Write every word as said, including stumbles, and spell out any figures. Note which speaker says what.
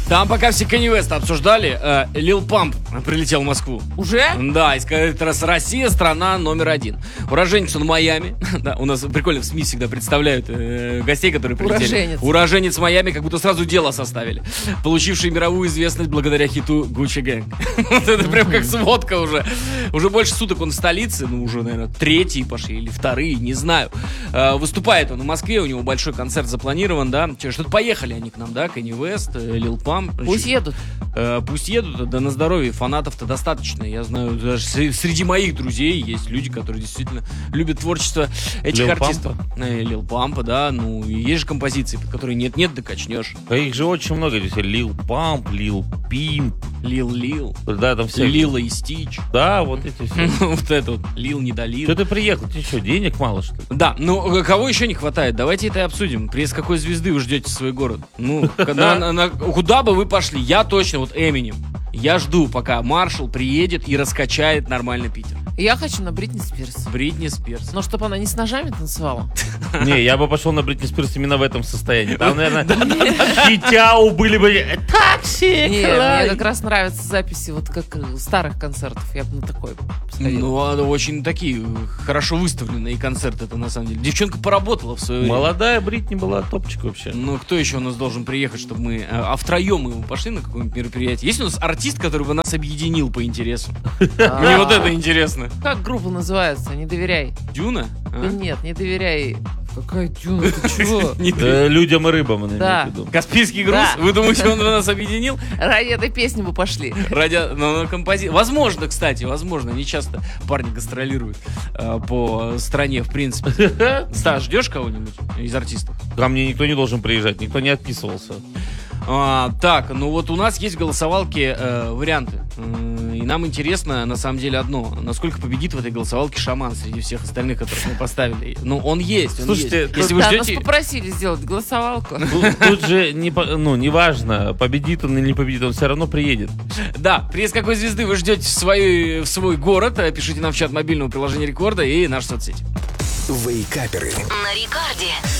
Speaker 1: Там пока все Kanye West обсуждали, э, Lil Pump прилетел в Москву.
Speaker 2: Уже?
Speaker 1: Да, и сказать, раз Россия страна номер один. Уроженец он Майами. Да, у нас прикольно в СМИ всегда представляют э, гостей, которые прилетели.
Speaker 2: Уроженец.
Speaker 1: Уроженец Майами, как будто сразу дело составили. Получивший мировую известность благодаря хиту Gucci Gang. Вот это прям как сводка уже. Уже больше суток он в столице, ну уже, наверное, третьи пошли или вторые, не знаю. Э, выступает он в Москве, у него большой концерт запланирован, да. Что-то поехали они к нам, да, Kanye West, Lil Pump.
Speaker 2: Пусть едут.
Speaker 1: Э, пусть едут, да на здоровье, фанатов-то достаточно. Я знаю, даже среди моих друзей есть люди, которые действительно любят творчество этих
Speaker 3: Lil
Speaker 1: артистов. Э, Lil Pump, да, ну, и есть же композиции, под которые нет-нет, да качнешь.
Speaker 3: А их же очень много здесь. Lil Pump, Lil Pimp.
Speaker 1: Lil Lil.
Speaker 3: Да, там все.
Speaker 1: Лила и Стич.
Speaker 3: Да, вот эти все.
Speaker 1: Вот это вот, Лил не долил.
Speaker 3: Что ты приехал? Тебе что, денег мало, что ли?
Speaker 1: Да, ну, кого еще не хватает? Давайте это и обсудим. Приезд какой звезды вы ждете в свой город? Ну, когда, на- на- куда бы вы пошли? Я точно, вот Эминем. Я жду, пока Маршал приедет и раскачает нормально Питер.
Speaker 2: Я хочу на Бритни Спирс.
Speaker 1: Бритни Спирс.
Speaker 2: Но чтобы она не с ножами танцевала.
Speaker 3: Не, я бы пошел на Бритни Спирс именно в этом состоянии. Там, наверное, хитяу были бы такси.
Speaker 2: Не, мне как раз нравятся записи вот как старых концертов. Я бы на такой сходила.
Speaker 1: Ну, а, очень такие хорошо выставленные концерты это на самом деле. Девчонка поработала в свое время.
Speaker 3: Молодая Бритни была топчик вообще.
Speaker 1: Ну, кто еще у нас должен приехать, чтобы мы... А втроем мы пошли на какое-нибудь мероприятие? Есть у нас артист, который бы нас объединил по интересам? Мне вот это интересно.
Speaker 2: Как группа называется? Не доверяй.
Speaker 1: Дюна?
Speaker 2: Да нет, не доверяй. Какая Дюна? Ты чего?
Speaker 1: Не
Speaker 3: Э, Людям и рыбам, она
Speaker 2: Да.
Speaker 3: имеет в виду.
Speaker 1: Каспийский груз?
Speaker 2: Да.
Speaker 1: Вы думаете, он бы нас объединил?
Speaker 2: Ради этой песни бы пошли.
Speaker 1: Ради ну, компози... Возможно, кстати, возможно. Не часто парни гастролируют э, по стране, в принципе. Стас, ждешь кого-нибудь из артистов?
Speaker 3: Ко мне никто не должен приезжать, никто не отписывался.
Speaker 1: А, так, ну вот у нас есть в голосовалке э, варианты. Э, И нам интересно, на самом деле, одно. Насколько победит в этой голосовалке Шаман среди всех остальных, которых мы поставили. Ну, он есть, он
Speaker 3: Слушайте,
Speaker 1: есть. Если вы
Speaker 2: Да,
Speaker 1: ждете...
Speaker 2: нас попросили сделать голосовалку.
Speaker 3: Тут, тут же, не, по- ну, неважно, победит он или не победит, он все равно приедет.
Speaker 1: Да, приезд какой звезды вы ждете в свой, в свой город. Э, Пишите нам в чат мобильного приложения Рекорда и наши соцсети.
Speaker 4: Вейкаперы.
Speaker 5: На Рекорде.